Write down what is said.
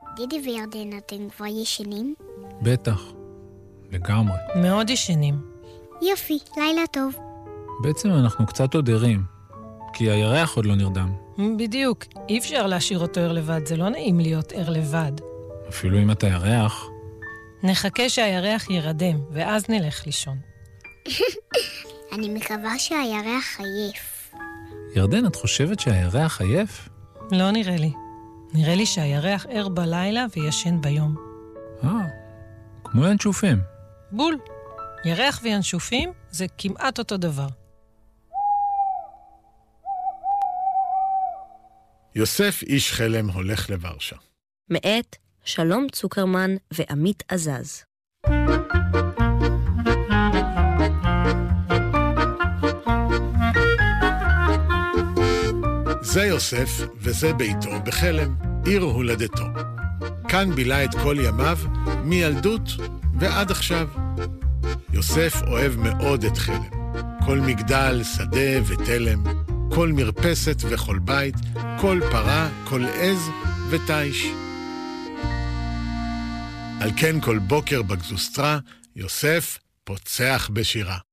דידי וירדן, אתם כבר ישנים? בטח, לגמרי. מאוד ישנים. יופי, לילה טוב. בעצם אנחנו קצת עוד ערים, כי הירח עוד לא נרדם. בדיוק, אי אפשר להשאיר אותו ער לבד, זה לא נעים להיות ער לבד. אפילו אם אתה ירח. נחכה שהירח ירדם, ואז נלך לישון. אני מקווה שהירח עייף. ירדן, את חושבת שהירח עייף? לא נראה לי. נראה לי שהירח ער בלילה וישן ביום. כמו ינשופים. בול. ירח וינשופים זה כמעט אותו דבר. יוסף איש חלם הולך לוורשה. מאת שלום צוקרמן ועמית עזז. זה יוסף וזה ביתו בחלם, עיר הולדתו. כאן בילה את כל ימיו, מילדות ועד עכשיו. יוסף אוהב מאוד את חלם. כל מגדל, שדה ותלם, כל מרפסת וכל בית, כל פרה, כל עז ותיש. על כן כל בוקר בגזוסטרה, יוסף פוצח בשירה.